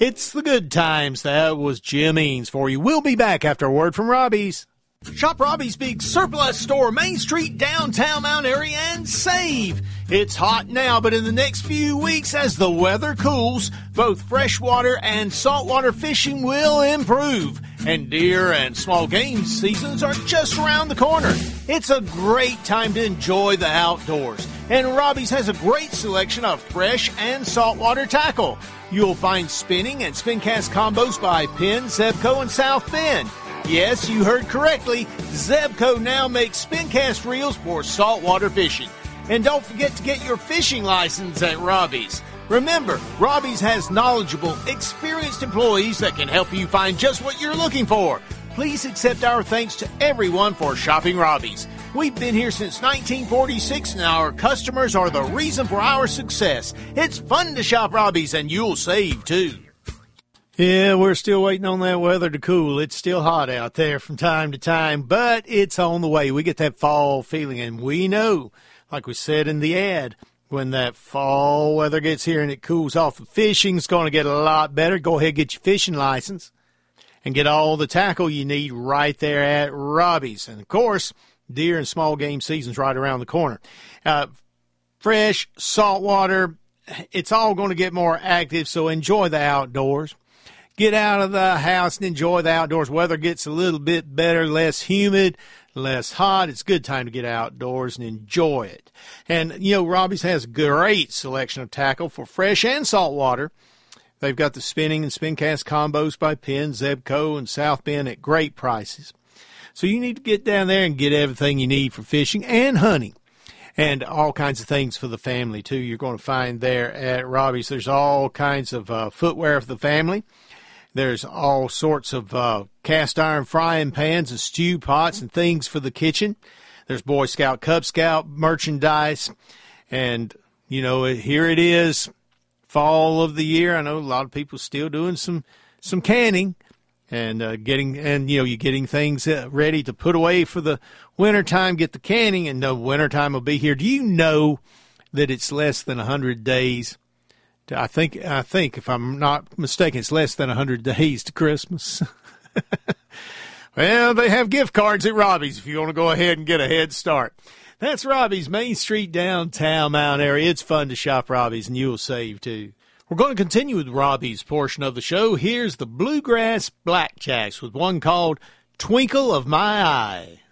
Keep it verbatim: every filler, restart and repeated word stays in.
It's the good times. That was Jim Eanes for you. We'll be back after a word from Robbie's. Shop Robbie's Big Surplus Store, Main Street, downtown Mount Airy, and save. It's hot now, but in the next few weeks, as the weather cools, both freshwater and saltwater fishing will improve. And deer and small game seasons are just around the corner. It's a great time to enjoy the outdoors. And Robbie's has a great selection of fresh and saltwater tackle. You'll find spinning and spin cast combos by Penn, Zebco, and South Bend. Yes, you heard correctly. Zebco now makes spin cast reels for saltwater fishing. And don't forget to get your fishing license at Robbie's. Remember, Robbie's has knowledgeable, experienced employees that can help you find just what you're looking for. Please accept our thanks to everyone for shopping Robbie's. We've been here since nineteen forty-six, and our customers are the reason for our success. It's fun to shop Robbie's, and you'll save, too. Yeah, we're still waiting on that weather to cool. It's still hot out there from time to time, but it's on the way. We get that fall feeling, and we know, like we said in the ad, when that fall weather gets here and it cools off, the fishing's going to get a lot better. Go ahead and get your fishing license and get all the tackle you need right there at Robbie's. And, of course, deer and small game season's right around the corner. Uh, fresh, saltwater, it's all going to get more active, so enjoy the outdoors. Get out of the house and enjoy the outdoors. Weather gets a little bit better, less humid, less hot. It's a good time to get outdoors and enjoy it. And, you know, Robbie's has a great selection of tackle for fresh and saltwater. They've got the spinning and spin cast combos by Penn, Zebco, and South Bend at great prices. So you need to get down there and get everything you need for fishing and hunting. And all kinds of things for the family, too, you're going to find there at Robbie's. There's all kinds of uh, footwear for the family. There's all sorts of uh, cast iron frying pans and stew pots and things for the kitchen. There's Boy Scout, Cub Scout merchandise. And, you know, here it is, fall of the year. I know a lot of people still doing some, some canning and uh, getting, and, you know, you're getting things uh, ready to put away for the wintertime, get the canning, and the wintertime will be here. Do you know that it's less than one hundred days? I think, I think, if I'm not mistaken, it's less than one hundred days to Christmas. Well, they have gift cards at Robbie's if you want to go ahead and get a head start. That's Robbie's, Main Street, downtown Mount Airy. It's fun to shop Robbie's, and you'll save, too. We're going to continue with Robbie's portion of the show. Here's the Bluegrass Blackjacks with one called Twinkle of My Eye.